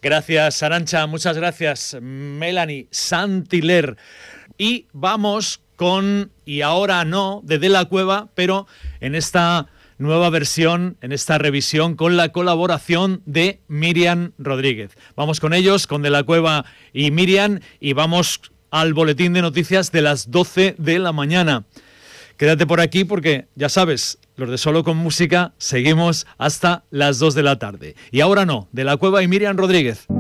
Gracias, Arantxa, muchas gracias, Melanie Saint-Hilaire. Y vamos con Y ahora no, de la Cueva, pero en esta nueva versión, en esta revisión, con la colaboración de Miriam Rodríguez. Vamos con ellos, con De la Cueva y Miriam, y vamos al boletín de noticias de las 12 de la mañana. Quédate por aquí porque, ya sabes, los de Solo con Música seguimos hasta las 2 de la tarde. Y ahora no, De la Cueva y Miriam Rodríguez.